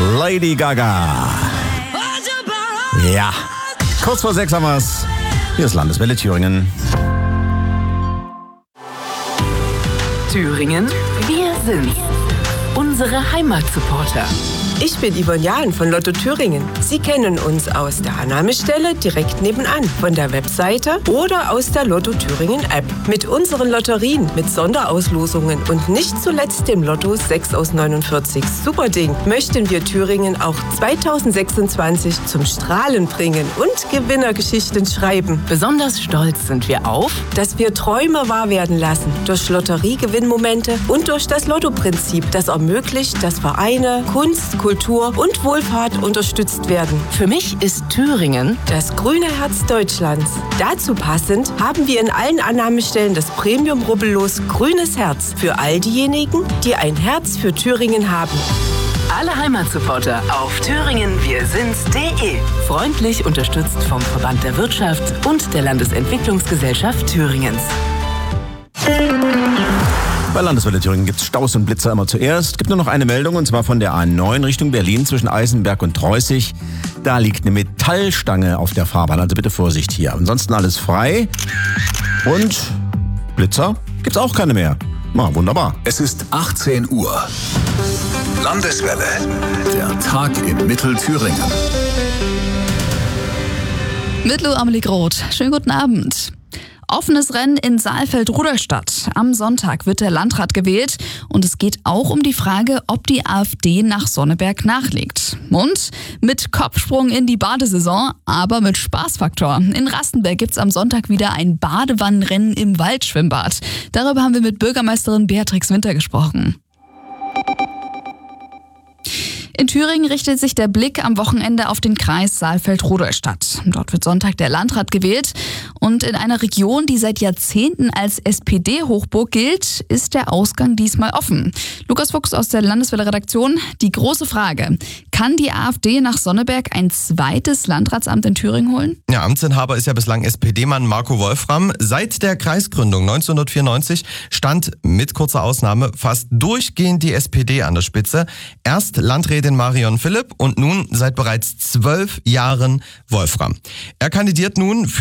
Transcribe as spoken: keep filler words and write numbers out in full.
Lady Gaga. Ja, kurz vor sechs haben wir's. Hier ist Landeswelle Thüringen. Thüringen, wir sind's. Unsere Heimatsupporter. Ich bin Yvonne Jahn von Lotto Thüringen. Sie kennen uns aus der Annahmestelle direkt nebenan, von der Webseite oder aus der Lotto Thüringen App. Mit unseren Lotterien, mit Sonderauslosungen und nicht zuletzt dem Lotto sechs aus neunundvierzig Superding möchten wir Thüringen auch zweitausendsechsundzwanzig zum Strahlen bringen und Gewinnergeschichten schreiben. Besonders stolz sind wir auf, dass wir Träume wahr werden lassen durch Lotteriegewinnmomente und durch das Lotto-Prinzip, das ermöglicht, dass Vereine, Kunst, Kultur und Wohlfahrt unterstützt werden. Für mich ist Thüringen das grüne Herz Deutschlands. Dazu passend haben wir in allen Annahmestellen das Premium-Rubbellos Grünes Herz für all diejenigen, die ein Herz für Thüringen haben. Alle Heimatsupporter auf thüringen wir sind's punkt de. Freundlich unterstützt vom Verband der Wirtschaft und der Landesentwicklungsgesellschaft Thüringens. Bei Landeswelle Thüringen gibt's Staus und Blitzer immer zuerst. Gibt nur noch eine Meldung, und zwar von der A neun Richtung Berlin zwischen Eisenberg und Treußig. Da liegt eine Metallstange auf der Fahrbahn, also bitte Vorsicht hier. Ansonsten alles frei. Und Blitzer gibt's auch keine mehr. Na, wunderbar. Es ist achtzehn Uhr. Landeswelle. Der Tag in Mittelthüringen. Mit Lou Amelie Groth. Schönen guten Abend. Offenes Rennen in Saalfeld-Rudolstadt. Am Sonntag wird der Landrat gewählt und es geht auch um die Frage, ob die AfD nach Sonneberg nachlegt. Und mit Kopfsprung in die Badesaison, aber mit Spaßfaktor. In Rastenberg gibt's am Sonntag wieder ein Badewannenrennen im Waldschwimmbad. Darüber haben wir mit Bürgermeisterin Beatrix Winter gesprochen. In Thüringen richtet sich der Blick am Wochenende auf den Kreis Saalfeld-Rudolstadt. Dort wird Sonntag der Landrat gewählt. Und in einer Region, die seit Jahrzehnten als S P D-Hochburg gilt, ist der Ausgang diesmal offen. Lukas Fuchs aus der Landeswelle-Redaktion. Die große Frage: Kann die AfD nach Sonneberg ein zweites Landratsamt in Thüringen holen? Ja, Amtsinhaber ist ja bislang S P D-Mann Marco Wolfram. Seit der Kreisgründung neunzehnhundertvierundneunzig stand mit kurzer Ausnahme fast durchgehend die S P D an der Spitze. Erst Landrätin Marion Philipp und nun seit bereits zwölf Jahren Wolfram. Er kandidiert nun für